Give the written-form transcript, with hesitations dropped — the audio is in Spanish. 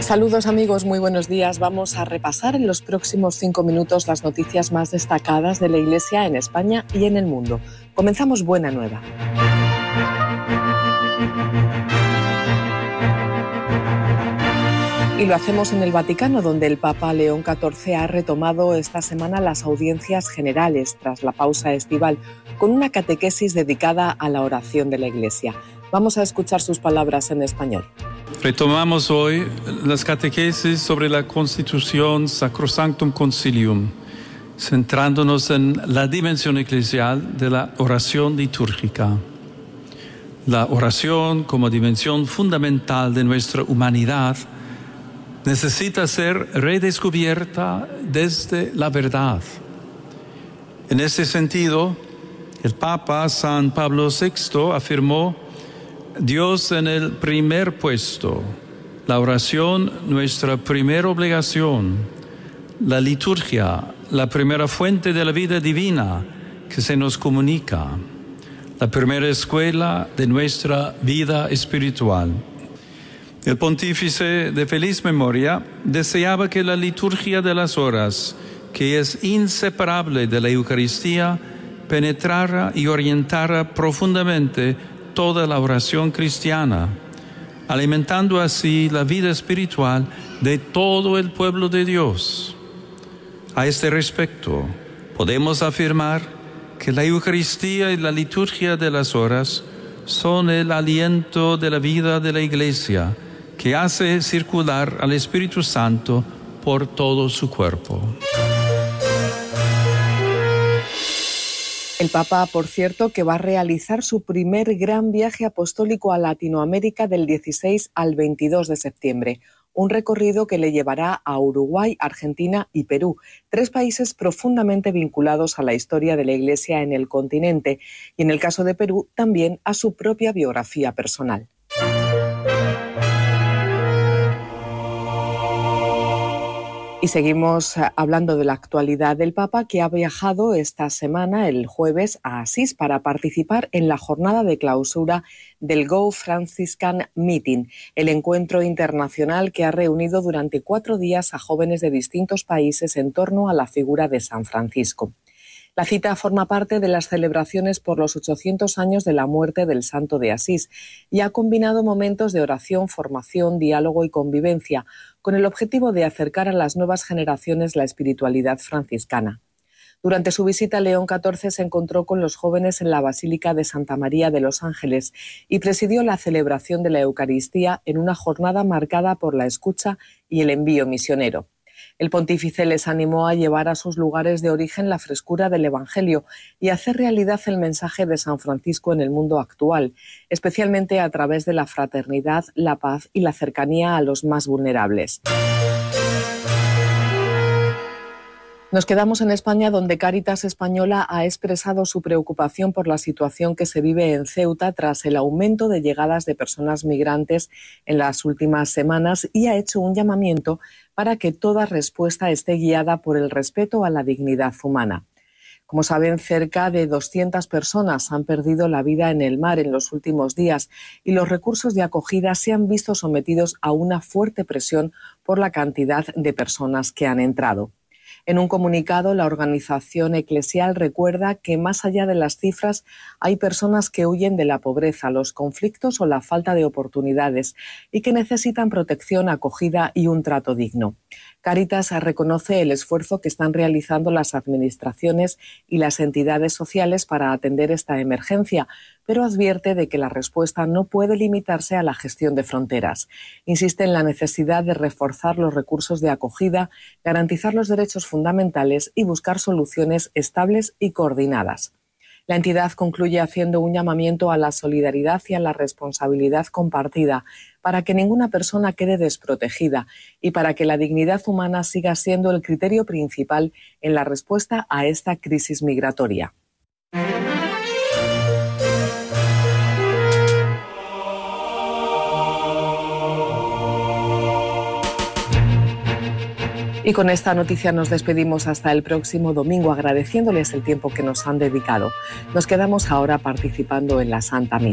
Saludos amigos, muy buenos días. Vamos a repasar en los próximos 5 minutos las noticias más destacadas de la Iglesia en España y en el mundo. Comenzamos Buena Nueva. Y lo hacemos en el Vaticano, donde el Papa León XIV ha retomado esta semana las audiencias generales tras la pausa estival, con una catequesis dedicada a la oración de la Iglesia. Vamos a escuchar sus palabras en español. Retomamos hoy las catequesis sobre la Constitución Sacrosanctum Concilium, centrándonos en la dimensión eclesial de la oración litúrgica. La oración, como dimensión fundamental de nuestra humanidad, necesita ser redescubierta desde la verdad. En este sentido, el Papa San Pablo VI afirmó: Dios en el primer puesto, la oración nuestra primera obligación, la liturgia la primera fuente de la vida divina que se nos comunica, la primera escuela de nuestra vida espiritual. El pontífice de feliz memoria deseaba que la liturgia de las horas, que es inseparable de la Eucaristía, penetrara y orientara profundamente toda la oración cristiana, alimentando así la vida espiritual de todo el pueblo de Dios. A este respecto, podemos afirmar que la Eucaristía y la liturgia de las horas son el aliento de la vida de la Iglesia, que hace circular al Espíritu Santo por todo su cuerpo. El Papa, por cierto, que va a realizar su primer gran viaje apostólico a Latinoamérica del 16 al 22 de septiembre. Un recorrido que le llevará a Uruguay, Argentina y Perú, 3 países profundamente vinculados a la historia de la Iglesia en el continente y, en el caso de Perú, también a su propia biografía personal. Y seguimos hablando de la actualidad del Papa, que ha viajado esta semana, el jueves, a Asís para participar en la jornada de clausura del Go Franciscan Meeting, el encuentro internacional que ha reunido durante 4 días a jóvenes de distintos países en torno a la figura de San Francisco. La cita forma parte de las celebraciones por los 800 años de la muerte del Santo de Asís y ha combinado momentos de oración, formación, diálogo y convivencia, con el objetivo de acercar a las nuevas generaciones la espiritualidad franciscana. Durante su visita, León XIV se encontró con los jóvenes en la Basílica de Santa María de los Ángeles y presidió la celebración de la Eucaristía en una jornada marcada por la escucha y el envío misionero. El pontífice les animó a llevar a sus lugares de origen la frescura del Evangelio y hacer realidad el mensaje de San Francisco en el mundo actual, especialmente a través de la fraternidad, la paz y la cercanía a los más vulnerables. Nos quedamos en España, donde Cáritas Española ha expresado su preocupación por la situación que se vive en Ceuta tras el aumento de llegadas de personas migrantes en las últimas semanas y ha hecho un llamamiento para que toda respuesta esté guiada por el respeto a la dignidad humana. Como saben, cerca de 200 personas han perdido la vida en el mar en los últimos días y los recursos de acogida se han visto sometidos a una fuerte presión por la cantidad de personas que han entrado. En un comunicado, la organización eclesial recuerda que más allá de las cifras hay personas que huyen de la pobreza, los conflictos o la falta de oportunidades y que necesitan protección, acogida y un trato digno. Cáritas reconoce el esfuerzo que están realizando las administraciones y las entidades sociales para atender esta emergencia, pero advierte de que la respuesta no puede limitarse a la gestión de fronteras. Insiste en la necesidad de reforzar los recursos de acogida, garantizar los derechos fundamentales y buscar soluciones estables y coordinadas. La entidad concluye haciendo un llamamiento a la solidaridad y a la responsabilidad compartida para que ninguna persona quede desprotegida y para que la dignidad humana siga siendo el criterio principal en la respuesta a esta crisis migratoria. Y con esta noticia nos despedimos hasta el próximo domingo, agradeciéndoles el tiempo que nos han dedicado. Nos quedamos ahora participando en la Santa Misa.